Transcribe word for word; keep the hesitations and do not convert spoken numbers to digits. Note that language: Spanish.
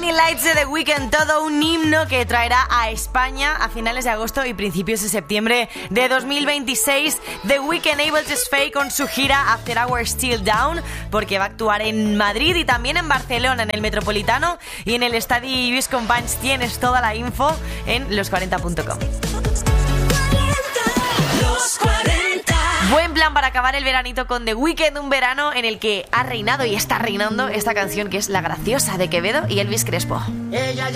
Blinding Lights de The Weeknd, todo un himno que traerá a España a finales de agosto y principios de septiembre de dos mil veintiséis. The Weeknd able to stay con su gira After Hours Still Down, porque va a actuar en Madrid y también en Barcelona, en el Metropolitano y en el Estadio Lluís Companys. Tienes toda la info en los cuarenta punto com. Los cuarenta. Buen plan para acabar el veranito con The Weeknd, un verano en el que ha reinado y está reinando esta canción que es La Graciosa de Quevedo y Elvis Crespo. Ella